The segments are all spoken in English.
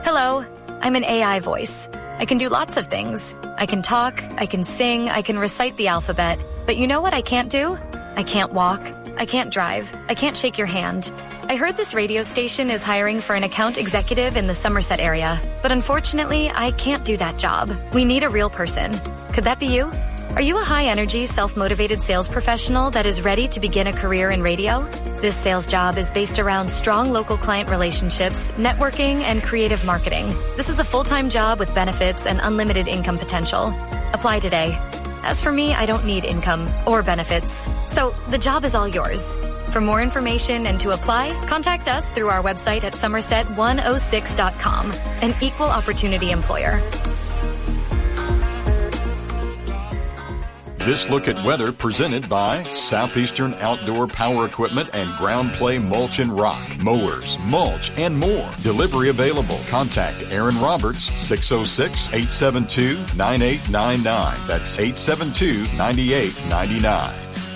Hello, I'm an AI voice. I can do lots of things. I can talk, I can sing, I can recite the alphabet. But you know what I can't do? I can't walk, I can't drive, I can't shake your hand. I heard this radio station is hiring for an account executive in the Somerset area, but unfortunately, I can't do that job. We need a real person. Could that be you? Are you a high-energy, self-motivated sales professional that is ready to begin a career in radio? This sales job is based around strong local client relationships, networking, and creative marketing. This is a full-time job with benefits and unlimited income potential. Apply today. As for me, I don't need income or benefits. So the job is all yours. For more information and to apply, contact us through our website at somerset106.com, an equal opportunity employer. This look at weather presented by Southeastern Outdoor Power Equipment and Ground Play Mulch and Rock, mowers, mulch, and more. Delivery available. Contact Aaron Roberts, 606-872-9899. That's 872-9899.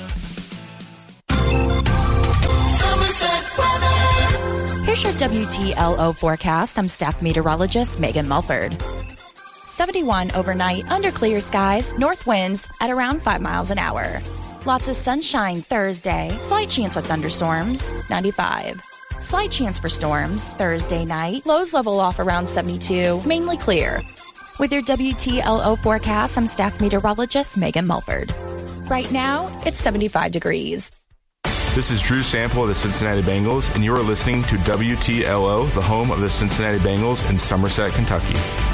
Here's your WTLO forecast. I'm staff meteorologist Megan Mulford. 71 overnight under clear skies, north winds at around 5 miles an hour. Lots of sunshine Thursday, slight chance of thunderstorms, 95. Slight chance for storms Thursday night, lows level off around 72, mainly clear. With your WTLO forecast, I'm staff meteorologist Megan Mulford. Right now, it's 75 degrees. This is Drew Sample of the Cincinnati Bengals, and you are listening to WTLO, the home of the Cincinnati Bengals in Somerset, Kentucky.